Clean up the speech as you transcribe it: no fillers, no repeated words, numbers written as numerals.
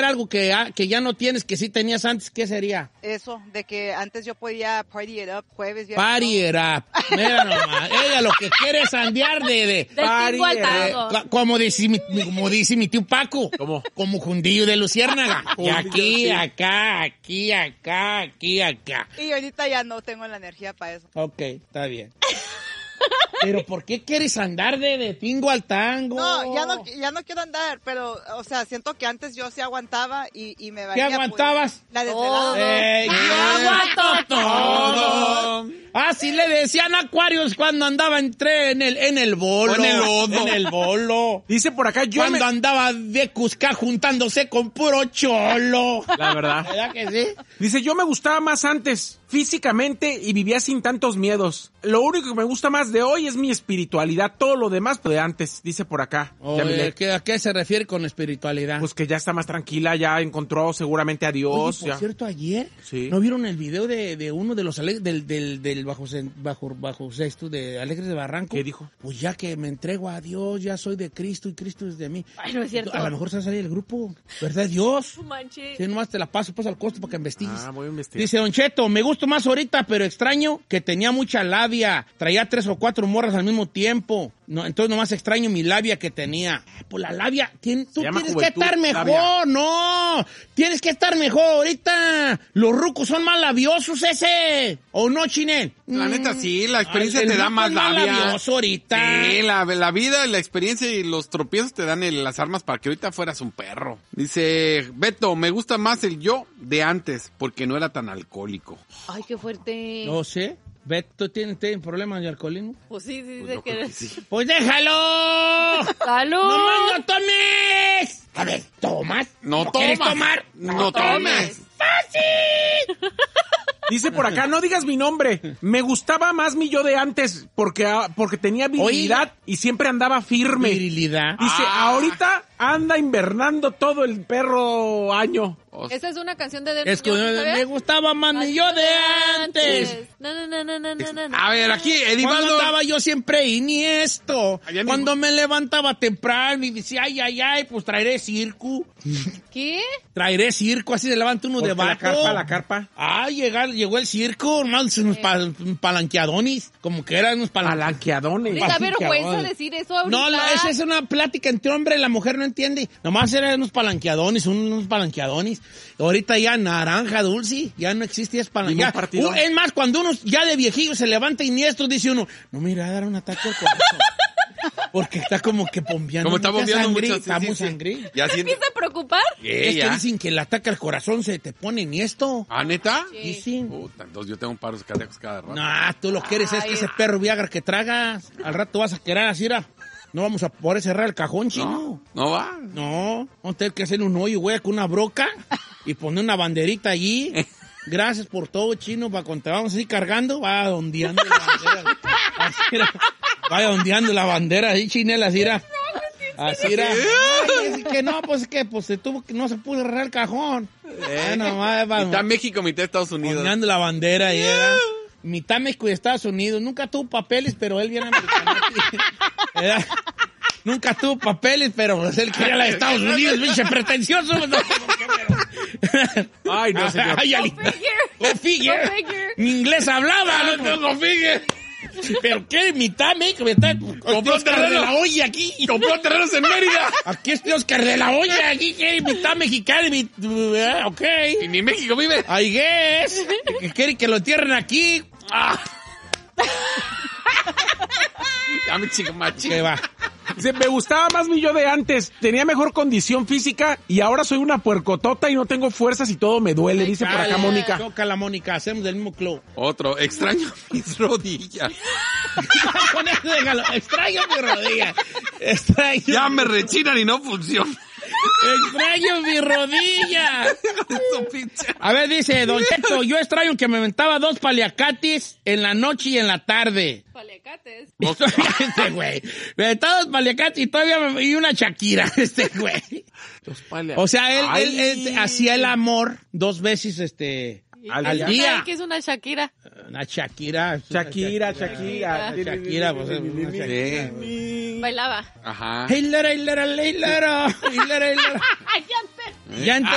algo que ya no tienes, que sí tenías antes, ¿qué sería? Eso, de que antes yo podía party it up jueves, viernes. Party it up. Mira nomás. Ella lo que quiere es andear de Tingo al tango. como dice mi tío Paco. ¿Cómo? Como jundillo de luciérnaga. Y aquí, acá, aquí, acá, aquí, acá. Y ahorita ya no tengo la energía para eso. Ok, está bien. Pero ¿por qué quieres andar de tingo al tango? No, ya no quiero andar, pero, o sea, siento que antes yo sí aguantaba y me ¿Qué valía. aguantabas? Pues, la desvelada. Yo aguanto todo. Así le decían a Aquarius cuando andaba en el bolo. En el lodo. En el bolo. Dice por acá, Cuando andaba de Cusca juntándose con puro cholo. La verdad. ¿Verdad que sí? Dice, yo me gustaba más antes, físicamente, y vivía sin tantos miedos. Lo único que me gusta más de hoy es mi espiritualidad. Todo lo demás, pues, de antes, dice por acá. Oye, ¿a qué se refiere con espiritualidad? Pues que ya está más tranquila, ya encontró seguramente a Dios. Oye, por ya. cierto, ayer, Sí. ¿no vieron el video de uno de los del bajo sexto de Alegres de Barranco? ¿Qué dijo? Pues ya que me entrego a Dios, ya soy de Cristo y Cristo es de mí. Ay, no es cierto. A lo mejor se va a salir el grupo, ¿verdad, Dios? No manches. Sí, nomás te la paso pues al costo para que investigues. Voy a investigar. Dice Don Cheto, me gusta más ahorita, pero extraño que tenía mucha labia. Traía 3 o 4 morras al mismo tiempo. No, entonces nomás extraño mi labia que tenía. Pues la labia, tú tienes juventud, que estar mejor, labia. no. Tienes que estar mejor ahorita. Los rucos son más labiosos ese. ¿O no, Chinel? La neta sí, la experiencia El te da ruco más es labia. labioso ahorita. Sí, la vida, la experiencia y los tropiezos te dan las armas para que ahorita fueras un perro. Dice Beto, me gusta más el yo de antes, porque no era tan alcohólico. Ay, qué fuerte. No sé. ¿Beto tiene problemas de alcoholismo? Pues sí, Pues de yo que... creo que sí. ¡Pues déjalo! ¡Salud! ¡No tomes! A ver, ¿tomas? No ¿Quieres tomas. tomar? No tomes. ¡Fácil! Dice por acá, no digas mi nombre. Me gustaba más mi yo de antes porque tenía virilidad y siempre andaba firme. Virilidad. Dice, ahorita anda invernando todo el perro año. Esa es una canción de Es que me gustaba más mi yo de antes. No. A ver, aquí, Cuando Edivaldo. andaba yo siempre iniesto. Allá ni- Cuando me levantaba temprano y decía, ay, pues traeré circo. ¿Qué? Traeré circo, así se levanta uno de Porque vaco. la carpa. Ah, llegó el circo, unos palanqueadones, como que eran unos Palanqueadones. Les da Palanqueadones. vergüenza decir eso ahorita. No, esa es una plática entre hombre y la mujer no entiende. Nomás eran unos palanqueadones. Ahorita ya naranja dulce, ya no existe, es Ningún palanqueado. partidón. Es más, cuando uno ya de viejillo se levanta iniestro, dice uno, no me irá a dar un ataque al corazón. Porque está como que bombeando. Como está bombeando mucho. Está muy sangre. Ya ¿Te siente. empieza a preocupar? Es que ya. dicen que el ataque al corazón se te pone iniestro. ¿Ah, neta? Dicen. Puta, entonces yo tengo un paros cardíacos cada rato. No, tú lo quieres, es que ese perro Viagra que tragas, al rato vas a querer así, no vamos a poder cerrar el cajón, chino. No va. No, vamos a tener que hacer un hoyo, güey, con una broca y poner una banderita allí. Gracias por todo, chino, para cuando te vamos así cargando, vaya ondeando la bandera. Así era. Vaya ondeando la bandera ahí, chinela, así era. Así era. Ay, es que no, pues es que no se pudo cerrar el cajón. Nomás, Mitad México, mitad Estados Unidos. ondeando la bandera y era mitad México y Estados Unidos. Nunca tuvo papeles, pero él viene americano. ¿Verdad? Nunca tuvo papeles, pero pues, él quería la de Estados Unidos, pinche pretencioso. Ay, no, señor. Ay, Go figure. Mi inglés hablaba, no tengo figure. ¿Pero qué? ¿Mitad México? Compró Oscar de la Hoya aquí. Compró terrenos en Mérida. Aquí estoy Oscar de la Hoya, aquí que mitad mexicana y ok. Y ni México vive. I guess. Que quieren que lo entierren aquí. Ya me chico machi. ¿Qué va? Dice, me gustaba más mi yo de antes. Tenía mejor condición física y ahora soy una puercotota y no tengo fuerzas y todo me duele, dice por acá Mónica. Choca la Mónica, hacemos del mismo club. Otro, extraño mis rodillas. Con eso déjalo. Extraño mi rodilla. Extraño. Ya me rechinan y no funcionan. Extraño mi rodilla. A ver, dice Don Cheto, yo extraño que me aventaba 2 paliacates en la noche y en la tarde. Paliacates. Este güey. Me aventaba 2 paliacates y una Shakira, este güey. O sea, él hacía el amor 2 veces, al día. ¿Qué es una Shakira? Una Shakira. Shakira. Shakira, pues, una Shakira. Bailaba. Ajá. Hilera. Ya te... Ya